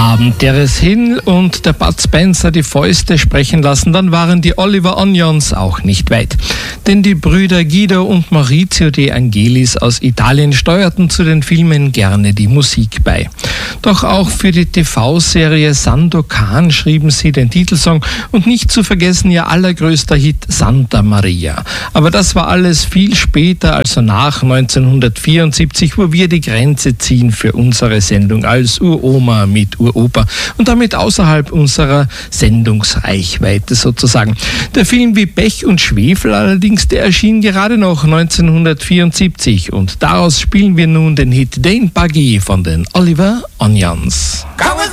Haben Teres Hill und der Bud Spencer die Fäuste sprechen lassen, dann waren die Oliver Onions auch nicht weit. Denn die Brüder Guido und Maurizio De Angelis aus Italien steuerten zu den Filmen gerne die Musik bei. Doch auch für die TV-Serie Sandokan schrieben sie den Titelsong und nicht zu vergessen ihr allergrößter Hit Santa Maria. Aber das war alles viel später, also nach 1974, wo wir die Grenze ziehen für unsere Sendung als Uroma mit Uropa und damit außerhalb unserer Sendungsreichweite sozusagen. Der Film Wie Pech und Schwefel allerdings, der erschien gerade noch 1974 und daraus spielen wir nun den Hit Dane Buggy von den Oliver Onions.